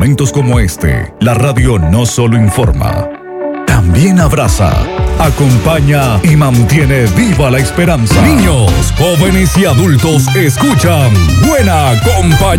momentos como este, la radio no solo informa, también abraza, acompaña y mantiene viva la esperanza. Niños, jóvenes y adultos escuchan Buena Compañía.